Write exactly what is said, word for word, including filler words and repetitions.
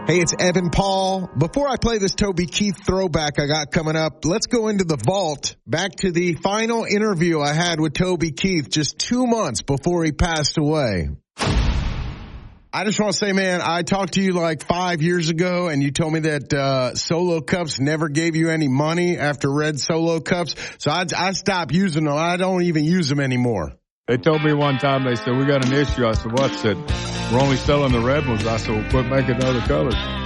Hey, it's Evan Paul. Before I play this Toby Keith throwback I got coming up, let's go into the vault, back to the final interview I had with Toby Keith just two months before he passed away. I just want to say, man, I talked to you like five years ago, and you told me that uh Solo Cups never gave you any money after Red Solo Cups, so I, I stopped using them. I don't even use them anymore. They told me one time, they said, we got an issue. I said, what? I said, we're only selling the red ones. I said, well, quit making other colors.